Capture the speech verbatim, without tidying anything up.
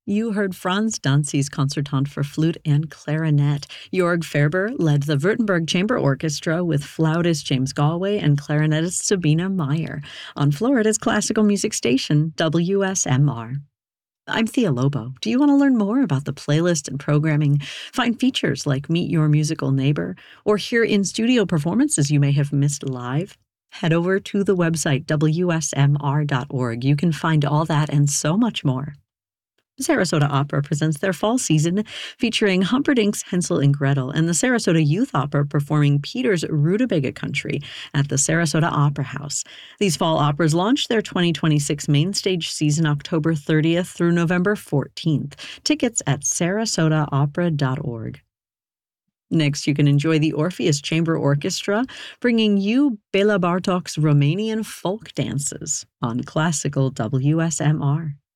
You heard Franz Danzi's Concertant for flute and clarinet. Jorg Ferber led the Württemberg Chamber Orchestra with flautist James Galway and clarinetist Sabina Meyer on Florida's classical music station, W S M R. I'm Thea Lobo. Do you want to learn more about the playlist and programming, find features like Meet Your Musical Neighbor, or hear in-studio performances you may have missed live? Head over to the website w s m r dot org. You can find all that and so much more. Sarasota Opera presents their fall season featuring Humperdinck's Hansel and Gretel and the Sarasota Youth Opera performing Peter's Rutabaga Country at the Sarasota Opera House. These fall operas launch their twenty twenty-six main stage season October thirtieth through November fourteenth. Tickets at sarasota opera dot org. Next, you can enjoy the Orpheus Chamber Orchestra, bringing you Bela Bartok's Romanian folk dances on classical W S M R.